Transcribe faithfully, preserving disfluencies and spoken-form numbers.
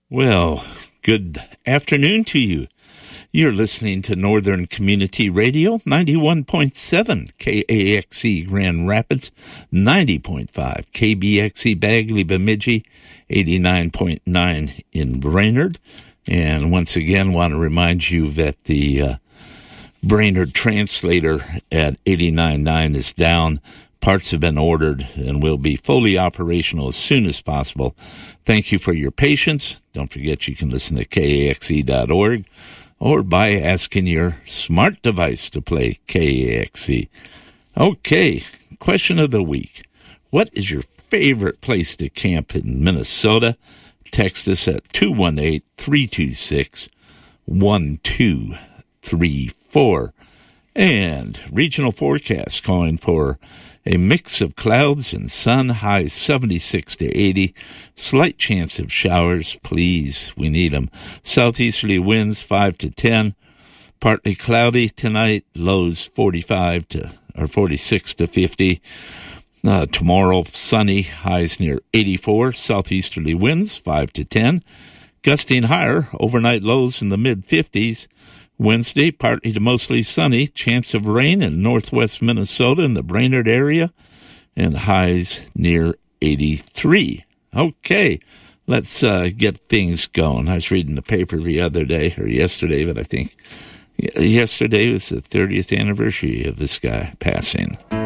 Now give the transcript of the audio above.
Well, good afternoon to you. You're listening to Northern Community Radio, ninety-one point seven K A X E Grand Rapids, ninety point five K B X E Bagley Bemidji, eighty-nine point nine in Brainerd. And once again, want to remind you that the uh, Brainerd translator at eighty-nine point nine is down. Parts have been ordered and will be fully operational as soon as possible. Thank you for your patience. Don't forget you can listen to K A X E dot org or by asking your smart device to play K A X E. Okay, question of the week. What is your favorite place to camp in Minnesota? Text us at two one eight, three two six, one two three four. And regional forecast calling for a mix of clouds and sun, highs seventy-six to eighty. Slight chance of showers, please, we need them. Southeasterly winds five to ten. Partly cloudy tonight, lows forty-five to or forty-six to fifty. Uh, tomorrow, sunny, highs near eighty-four. Southeasterly winds five to ten. Gusting higher, overnight lows in the mid-fifties. Wednesday, partly to mostly sunny, chance of rain in northwest Minnesota in the Brainerd area, and highs near eighty-three. Okay, let's uh, get things going. I was reading the paper the other day, or yesterday, but I think yesterday was the thirtieth anniversary of this guy passing.